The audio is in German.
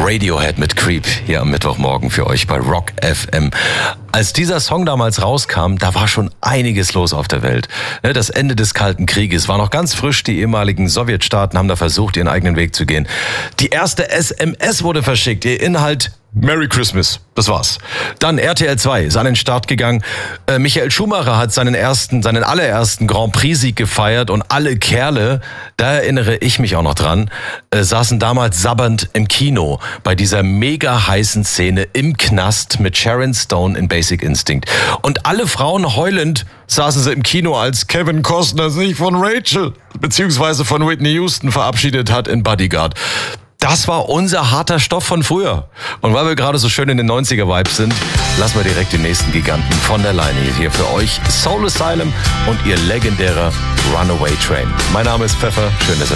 Radiohead mit Creep hier am Mittwochmorgen für euch bei Rock FM. Als dieser Song damals rauskam, da war schon einiges los auf der Welt. Das Ende des Kalten Krieges war noch ganz frisch. Die ehemaligen Sowjetstaaten haben da versucht, ihren eigenen Weg zu gehen. Die erste SMS wurde verschickt. Ihr Inhalt: Merry Christmas. Das war's. Dann RTL 2 ist an den Start gegangen. Michael Schumacher hat seinen allerersten Grand Prix-Sieg gefeiert und alle Kerle, da erinnere ich mich auch noch dran, saßen damals sabbernd im Kino bei dieser mega heißen Szene im Knast mit Sharon Stone in Basic Instinct. Und alle Frauen heulend saßen sie im Kino, als Kevin Costner sich von Rachel bzw. von Whitney Houston verabschiedet hat in Bodyguard. Das war unser harter Stoff von früher. Und weil wir gerade so schön in den 90er-Vibes sind, lassen wir direkt den nächsten Giganten von der Leine hier für euch. Soul Asylum und ihr legendärer Runaway Train. Mein Name ist Pfeffer. Schön, dass ihr